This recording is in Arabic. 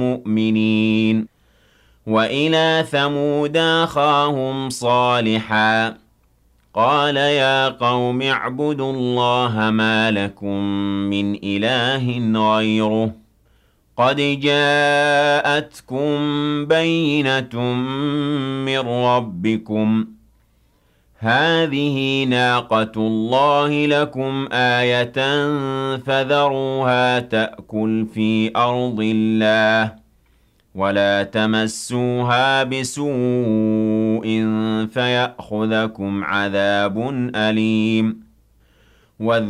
مؤمنين وإلى ثمود أخاهم صالحا قال يا قوم اعبدوا الله ما لكم من إله غيره قد جاءتكم بينة من ربكم هذه ناقة الله لكم آية فذروها تأكل في أرض الله ولا تمسوها بسوء فيأخذكم عذاب أليم